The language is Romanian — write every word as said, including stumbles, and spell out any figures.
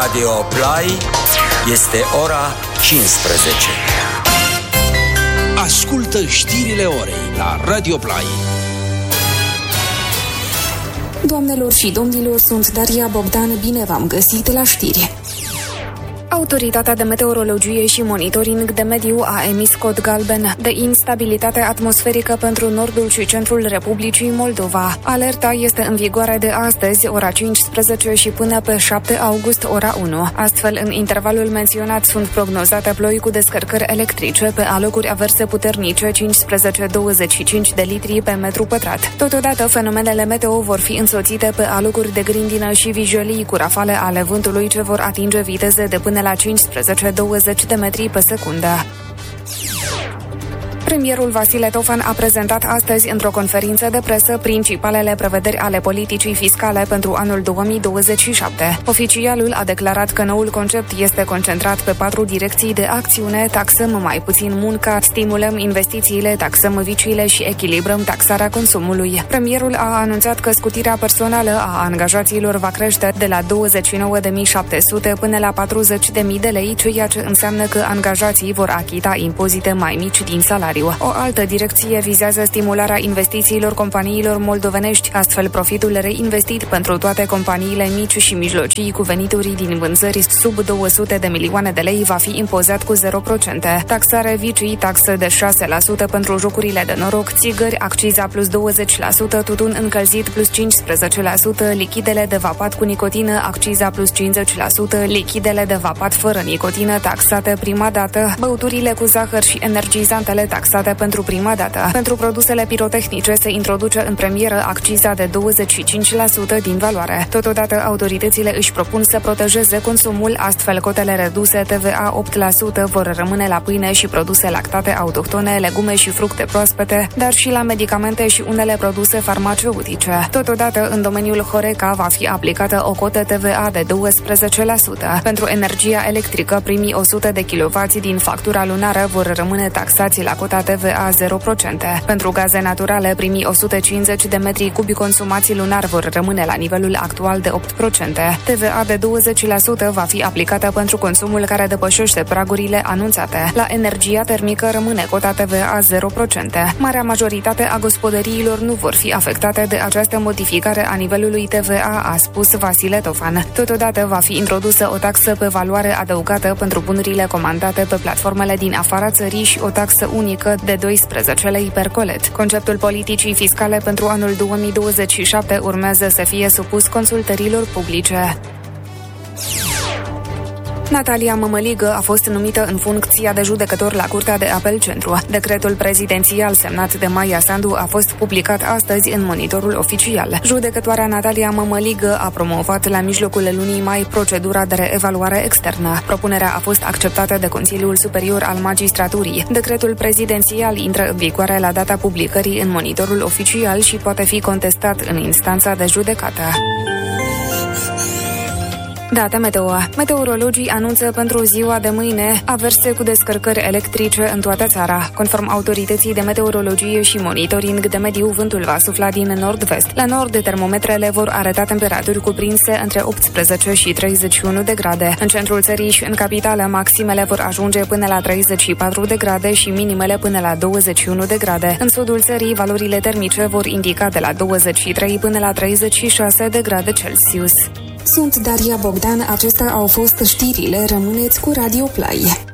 Radio Play este ora cincisprezece. Ascultă știrile orei la Radio Play. Doamnelor și domnilor, sunt Daria Bogdan, bine v-am găsit la știri. Autoritatea de Meteorologie și Monitoring de Mediu a emis cod galben de instabilitate atmosferică pentru nordul și centrul Republicii Moldova. Alerta este în vigoare de astăzi, ora cincisprezece, și până pe șapte august, ora unu. Astfel, în intervalul menționat sunt prognozate ploi cu descărcări electrice pe alocuri averse puternice, cincisprezece douăzeci și cinci de litri pe metru pătrat. Totodată, fenomenele meteo vor fi însoțite pe alocuri de grindină și vijolii cu rafale ale vântului ce vor atinge viteze de până la cincisprezece douăzeci de metri pe secundă. Premierul Vasile Tofan a prezentat astăzi într-o conferință de presă principalele prevederi ale politicii fiscale pentru anul două mii douăzeci și șapte. Oficialul a declarat că noul concept este concentrat pe patru direcții de acțiune: taxăm mai puțin munca, stimulăm investițiile, taxăm viciile și echilibrăm taxarea consumului. Premierul a anunțat că scutirea personală a angajaților va crește de la douăzeci și nouă de mii șapte sute până la patruzeci de mii de lei, ceea ce înseamnă că angajații vor achita impozite mai mici din salariu. O altă direcție vizează stimularea investițiilor companiilor moldovenești, astfel profitul reinvestit pentru toate companiile mici și mijlocii cu venituri din vânzări sub două sute de milioane de lei va fi impozat cu zero la sută. Taxare vicii, taxă de șase la sută pentru jocurile de noroc, țigări, acciza plus douăzeci la sută, tutun încălzit plus cincisprezece la sută, lichidele de vapat cu nicotină, acciza plus cincizeci la sută, lichidele de vapat fără nicotină taxate prima dată, băuturile cu zahăr și energizantele taxate pentru prima dată. Pentru produsele pirotehnice se introduce în premieră acciza de douăzeci și cinci la sută din valoare. Totodată, autoritățile își propun să protejeze consumul, astfel cotele reduse T V A opt la sută vor rămâne la pâine și produse lactate autohtone, legume și fructe proaspete, dar și la medicamente și unele produse farmaceutice. Totodată, în domeniul Horeca va fi aplicată o cotă T V A de douăsprezece la sută. Pentru energia electrică, primii o sută de kilowați din factura lunară vor rămâne taxați la cota T V A zero la sută. Pentru gaze naturale, primii o sută cincizeci de metri cubi consumați lunar vor rămâne la nivelul actual de opt la sută. T V A de douăzeci la sută va fi aplicată pentru consumul care depășește pragurile anunțate. La energia termică rămâne cota T V A zero la sută. Marea majoritate a gospodăriilor nu vor fi afectate de această modificare a nivelului T V A, a spus Vasile Tofan. Totodată va fi introdusă o taxă pe valoare adăugată pentru bunurile comandate pe platformele din afara țării și o taxă unică de doisprezece lei per colet. Conceptul politicii fiscale pentru anul două mii douăzeci și șapte urmează să fie supus consultărilor publice. Natalia Mămăligă a fost numită în funcția de judecător la Curtea de Apel Centru. Decretul prezidențial semnat de Maia Sandu a fost publicat astăzi în Monitorul Oficial. Judecătoarea Natalia Mămăligă a promovat la mijlocul lunii mai procedura de reevaluare externă. Propunerea a fost acceptată de Consiliul Superior al Magistraturii. Decretul prezidențial intră în vigoare la data publicării în Monitorul Oficial și poate fi contestat în instanța de judecată. Date meteo. Meteorologii anunță pentru ziua de mâine averse cu descărcări electrice în toată țara. Conform Autorității de Meteorologie și Monitoring de Mediu, vântul va sufla din nord-vest. La nord, termometrele vor arăta temperaturi cuprinse între optsprezece și treizeci și unu de grade. În centrul țării și în capitală, maximele vor ajunge până la treizeci și patru de grade și minimele până la douăzeci și unu de grade. În sudul țării, valorile termice vor indica de la douăzeci și trei până la treizeci și șase de grade Celsius. Sunt Daria Bogdan, acestea au fost știrile, rămâneți cu Radio Play.